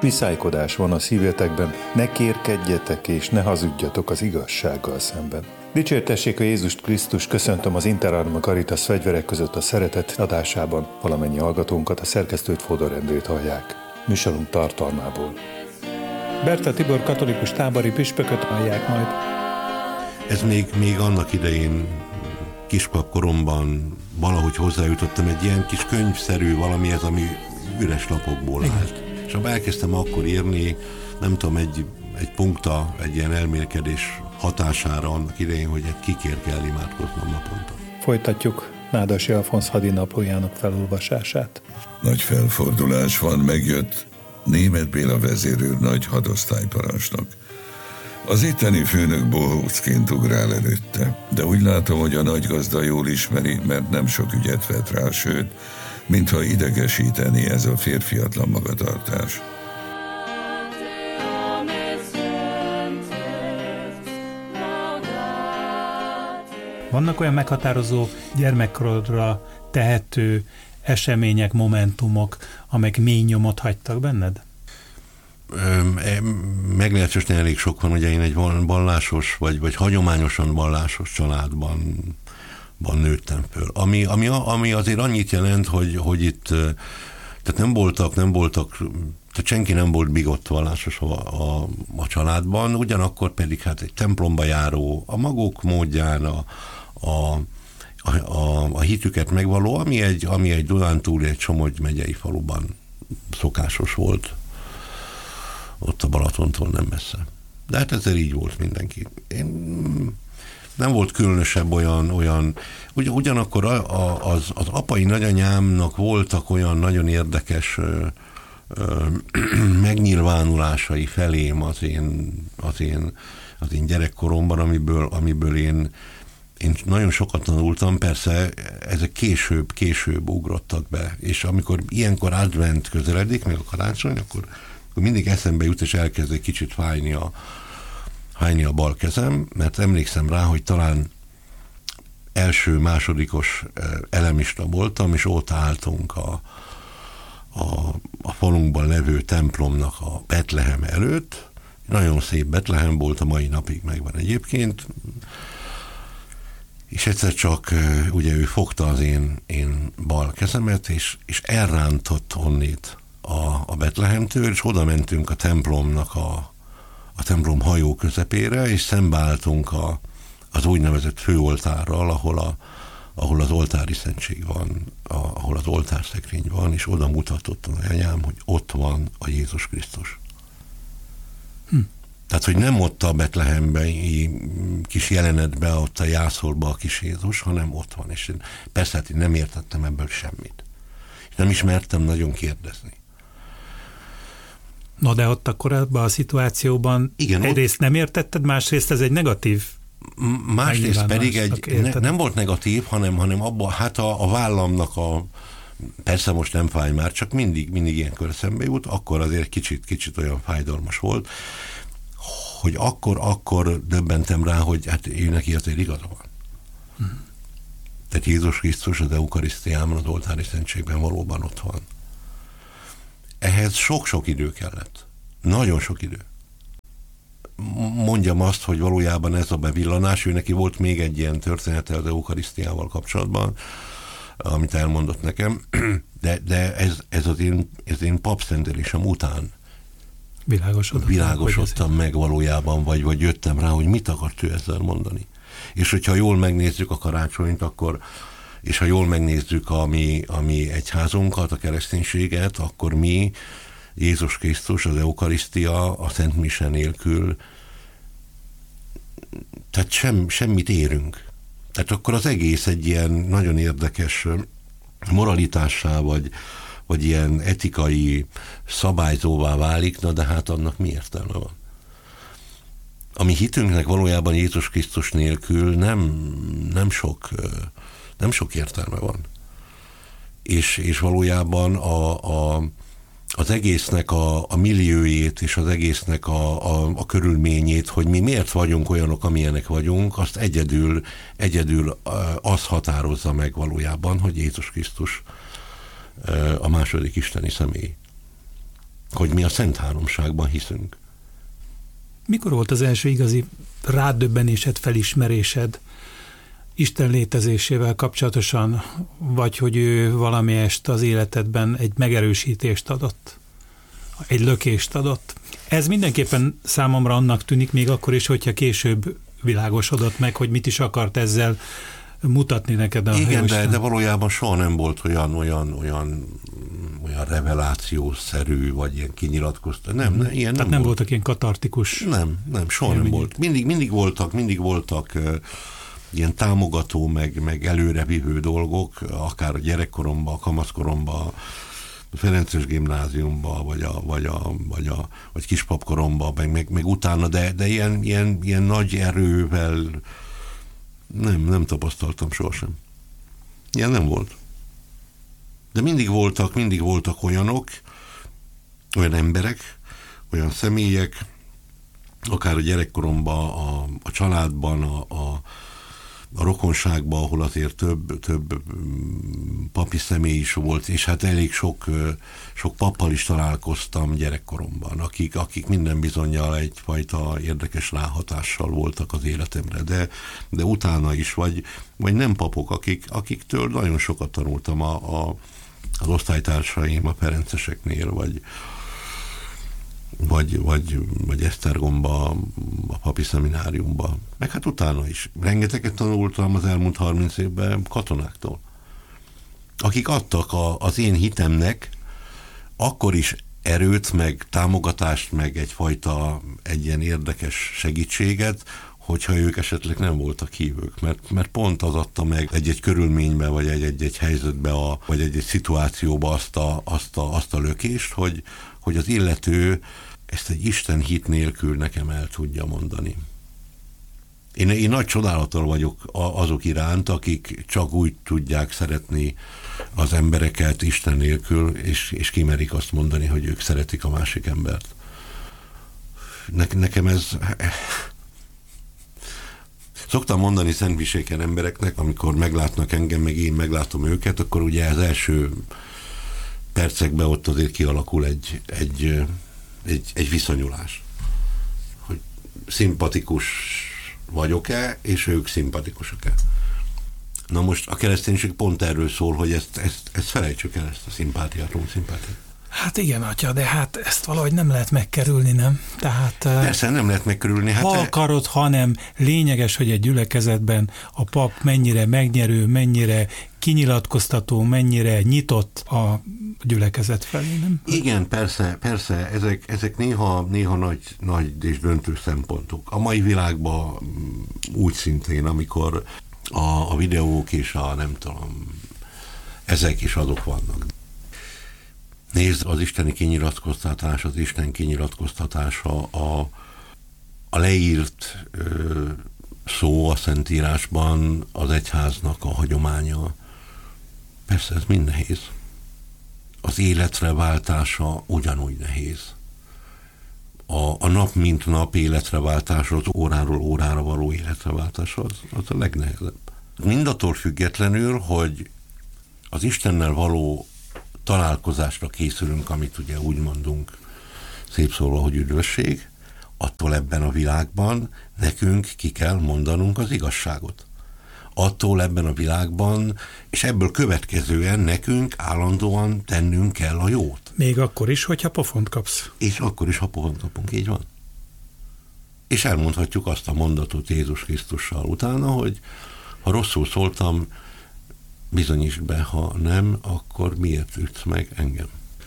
Viszálykodás van a szívetekben, ne kérkedjetek és ne hazudjatok az igazsággal szemben. Dicsértessék a Jézust Krisztus, köszöntöm az Interarma Caritas fegyverek között a szeretet adásában. Valamennyi hallgatónkat, a szerkesztőt, Fodor Endrét hallják. Műsorunk tartalmából. Berta Tibor katolikus tábori püspököt hallják majd. Ez még annak idején kispap-koromban valahogy hozzájutottam egy ilyen kis könyvszerű valamihez, ami üres lapokból állt. És abban elkezdtem akkor írni, nem tudom, egy punkta, egy ilyen elmélkedés hatására annak idején, hogy kikért kell imádkoznom naponta. Folytatjuk Nádasi Alfonz hadinaplójának felolvasását. Nagy felfordulás van, megjött Németh Béla vezérőr nagy hadosztályparancsnok. Az itteni főnök bohócként ugrál előtte, de úgy látom, hogy a nagygazda jól ismeri, mert nem sok ügyet vet rá, sőt, mintha idegesíteni ez a férfiatlan magatartás. Vannak olyan meghatározó gyermekkorodra tehető események, momentumok, amelyek mély nyomot hagytak benned? Meglehetősen elég sok van, ugye én egy vallásos, vagy hagyományosan vallásos családban nőttem föl. Ami azért annyit jelent, hogy itt tehát nem voltak, tehát senki nem volt bigott vallásos a családban, ugyanakkor pedig hát egy templomba járó, a maguk módján a hitüket megvaló, ami egy Dunántúli, egy Somogy megyei faluban szokásos volt. Ott a Balatontól nem messze. De hát ezzel így volt mindenki. Nem volt különösebb olyan ugyanakkor az apai nagyanyámnak voltak olyan nagyon érdekes megnyilvánulásai felém az én gyerekkoromban, amiből én nagyon sokat tanultam, persze ezek később ugrottak be, és amikor ilyenkor advent közeledik, meg a karácsony, akkor mindig eszembe jut, és elkezd egy kicsit fájni a bal kezem, mert emlékszem rá, hogy talán másodikos elemista voltam, és ott álltunk a falunkban levő templomnak a Betlehem előtt. Nagyon szép Betlehem volt, a mai napig megvan egyébként, és egyszer csak ugye ő fogta az én bal kezemet, és elrántott onnét a Betlehemtől, és oda mentünk a templomnak a templom hajó közepére, és szembeálltunk az úgynevezett főoltárral, ahol az oltári szentség van, ahol az oltárszekrény van, és oda mutatott a anyám, hogy ott van a Jézus Krisztus. Tehát, hogy nem ott a Betlehemben kis jelenetben, ott a jászolban a kis Jézus, hanem ott van. És persze, hát én nem értettem ebből semmit. És nem is mertem nagyon kérdezni. Na de ott akkor ebben a szituációban igen, egyrészt nem értetted, másrészt ez egy negatív. Másrészt pedig nem volt negatív, hanem abban, hát a vállamnak persze most nem fáj már, csak mindig ilyenkor eszembe jut, akkor azért kicsit olyan fájdalmas volt, hogy akkor döbbentem rá, hogy hát ő neki azért igaza van. Tehát Jézus Krisztus az eukarisztiában, az oltári szentségben valóban ott van. Ehhez sok-sok idő kellett. Nagyon sok idő. Mondjam azt, hogy valójában ez a bevillanás, ő neki volt még egy ilyen története az eukarisztiával kapcsolatban, amit elmondott nekem, de ez az én papszentelésem után világosodtam meg valójában, vagy jöttem rá, hogy mit akart ő ezzel mondani. És hogyha jól megnézzük a karácsonyt, és ha jól megnézzük a mi egyházunkat, a kereszténységet, akkor mi Jézus Krisztus, az eukarisztia, a Szent Mise nélkül, tehát semmit érünk. Tehát akkor az egész egy ilyen nagyon érdekes moralitássá, vagy ilyen etikai szabályzóvá válik, na de hát annak mi értelme van? A mi hitünknek valójában Jézus Krisztus nélkül nem sok értelme van. És valójában az egésznek a milliójét és az egésznek a körülményét, hogy mi miért vagyunk olyanok, amilyenek vagyunk, azt egyedül az határozza meg valójában, hogy Jézus Krisztus a második isteni személy. hogy mi a Szent Háromságban hiszünk. Mikor volt az első igazi rádöbbenésed, felismerésed Isten létezésével kapcsolatosan, vagy hogy ő valamelyest az életedben egy megerősítést adott, egy lökést adott? Ez mindenképpen számomra annak tűnik, még akkor is, hogyha később világosodott meg, hogy mit is akart ezzel mutatni neked a Igen, de valójában soha nem volt olyan revelációszerű, vagy ilyen kinyilatkozta. Nem, ilyen tehát nem voltak ilyen katartikus. Nem, soha nem volt. Mindig voltak ilyen támogató, meg előrevívő dolgok, akár a gyerekkoromban, a kamaszkoromban, a Ferences gimnáziumban, vagy kispapkoromban, meg utána, de ilyen nagy erővel nem tapasztaltam sohasem. Ilyen nem volt. De mindig voltak olyanok, olyan emberek, olyan személyek, akár a gyerekkoromban, a családban, a rokonságban, ahol azért több papi személy is volt, és hát elég sok pappal is találkoztam gyerekkoromban, akik minden bizonnyal egyfajta érdekes ráhatással voltak az életemre, de utána is, vagy nem papok, akiktől nagyon sokat tanultam az osztálytársaim a ferenceseknél, vagy Esztergomba, a papi szemináriumba. Meg hát utána is. Rengeteget tanultam az elmúlt 30 évben katonáktól, akik adtak az én hitemnek akkor is erőt, meg támogatást, meg egy ilyen érdekes segítséget, hogyha ők esetleg nem voltak hívők. Mert pont az adta meg egy körülménybe, vagy egy helyzetbe, vagy egy szituációba azt a lökést, hogy az illető ezt egy Isten hit nélkül nekem el tudja mondani. Én nagy csodálattal vagyok azok iránt, akik csak úgy tudják szeretni az embereket Isten nélkül, és kimerik azt mondani, hogy ők szeretik a másik embert. Nekem ez... Szoktam mondani szentviséken embereknek, amikor meglátnak engem, meg én meglátom őket, akkor ugye az első percekben ott azért kialakul egy viszonyulás. Hogy szimpatikus vagyok-e, és ők szimpatikusak-e. Na most a kereszténység pont erről szól, hogy ezt felejtsük el, ezt a szimpátiát, szimpátiát. Hát igen, atya, de hát ezt valahogy nem lehet megkerülni, nem? Tehát, persze nem lehet megkerülni. Hát ha akarod, hanem lényeges, hogy egy gyülekezetben a pap mennyire megnyerő, mennyire kinyilatkoztató, mennyire nyitott a gyülekezet felé, nem? Igen, persze, ezek néha nagy és döntő szempontok. A mai világban úgy szintén, amikor a videók és ezek is azok vannak. Nézd, az isteni kinyilatkoztatás, az Isten kinyilatkoztatása, a leírt szó a Szentírásban az egyháznak a hagyománya. Persze ez mind nehéz. Az életre váltása ugyanúgy nehéz. A nap mint nap életre váltása, az óráról órára való életre váltása, az a legnehezebb. Mindattól függetlenül, hogy az Istennel való találkozásra készülünk, amit ugye úgy mondunk szép szólva, hogy üdvösség, attól ebben a világban nekünk ki kell mondanunk az igazságot. Attól ebben a világban, és ebből következően nekünk állandóan tennünk kell a jót. Még akkor is, hogyha pofont kapsz. És akkor is, ha pofont kapunk, így van. És elmondhatjuk azt a mondatot Jézus Krisztussal utána, hogy ha rosszul szóltam, bizonyítsd be, ha nem, akkor miért ütsz meg engem?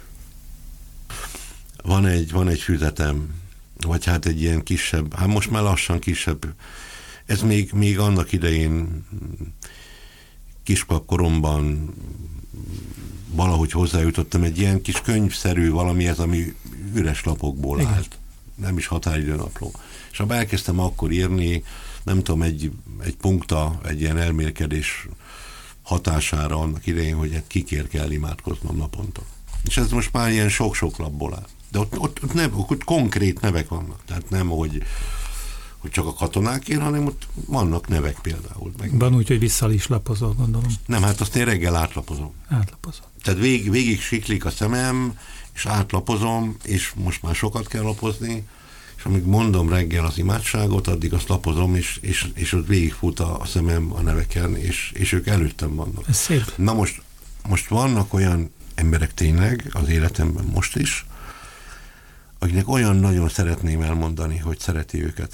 Van egy füzetem, vagy hát egy ilyen kisebb, hát most már lassan kisebb, ez még annak idején kispapkoromban valahogy hozzájutottam, egy ilyen kis könyvszerű valami, ez ami üres lapokból állt. Nem is határidőnapló. És abban elkezdtem akkor írni, nem tudom, egy punkta, egy ilyen elmélkedés hatására annak idején, hogy kikért kell imádkoznom naponta. És ez most már ilyen sok-sok lapból áll. De ott konkrét nevek vannak. Tehát nem, hogy csak a katonákért, hanem ott vannak nevek például. Van úgy, hogy vissza is lapozol, gondolom. Nem, hát azt én reggel átlapozom. Átlapozom. Tehát végig siklik a szemem, és átlapozom, és most már sokat kell lapozni, és amíg mondom reggel az imádságot, addig azt lapozom, és ott végigfut a szemem a neveken, és ők előttem vannak. Ez szép. Na most vannak olyan emberek tényleg az életemben most is, akinek olyan nagyon szeretném elmondani, hogy szereti őket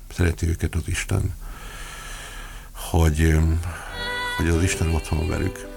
az Isten, hogy az Isten ott van velük.